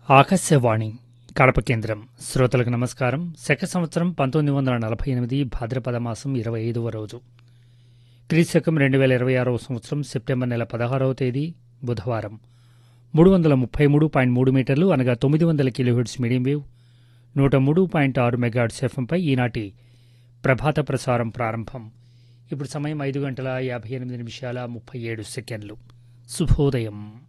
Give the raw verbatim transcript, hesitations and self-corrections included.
ఆకాశవాణి కడప కేంద్రం శ్రోతలకు నమస్కారం. శక సంవత్సరం పంతొమ్మిది వందల నలభై ఎనిమిది భాద్రపద మాసం ఇరవై ఐదవ రోజు, క్రీశకం రెండు వేల ఇరవై ఆరవ సంవత్సరం సెప్టెంబర్ నెల పదహారవ తేదీ బుధవారం. మూడు వందల ముప్పై మూడు పాయింట్ మూడు మీటర్లు అనగా తొమ్మిది వందల కిలోహెర్ట్జ్ మీడియం వేవ్, నూట మూడు పాయింట్ ఆరు మెగాహెర్ట్జ్ ఎఫ్ఎంపై ఈనాటి ప్రభాత ప్రసారం ప్రారంభం. ఇప్పుడు సమయం ఐదు గంటల యాభై ఎనిమిది నిమిషాల ముప్పై ఏడు సెకండ్లు. శుభోదయం.